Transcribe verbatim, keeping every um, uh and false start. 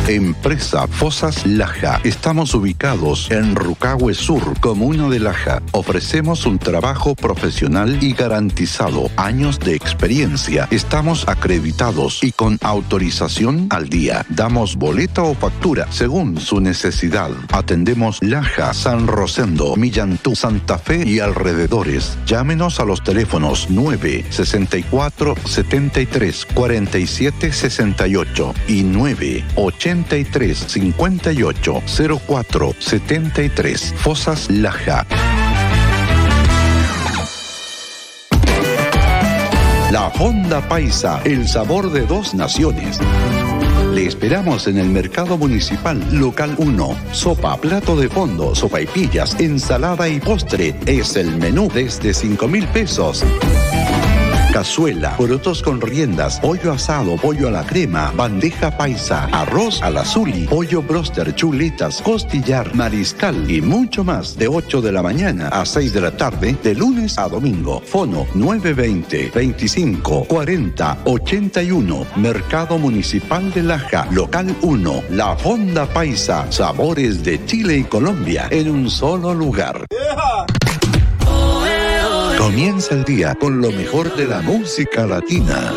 Empresa Fosas Laja. Estamos ubicados en Rucahue Sur, comuna de Laja. Ofrecemos un trabajo profesional y garantizado. Años de experiencia. Estamos acreditados y con autorización al día. Damos boleta o factura según su necesidad. Atendemos Laja, San Rosendo, Millantú, Santa Fe y alrededores. Llámenos a los teléfonos nueve sesenta y cuatro setenta y tres cuarenta y siete sesenta y ocho y nueve ochenta y tres cincuenta y ocho cero cuatro setenta y tres. Fosas Laja. La Fonda Paisa, el sabor de dos naciones. Le esperamos en el Mercado Municipal Local uno. Sopa, plato de fondo, sopaipillas, ensalada y postre. Es el menú desde cinco mil pesos. Cazuela, porotos con riendas, pollo asado, pollo a la crema, bandeja paisa, arroz al azuli, pollo broster, chuletas, costillar, mariscal y mucho más de ocho de la mañana a seis de la tarde de lunes a domingo. Fono nueve veinte, veinticinco, cuarenta, ochenta y uno. Mercado Municipal de Laja, Local uno. La Fonda Paisa, sabores de Chile y Colombia en un solo lugar. Yeah. Comienza el día con lo mejor de la música latina.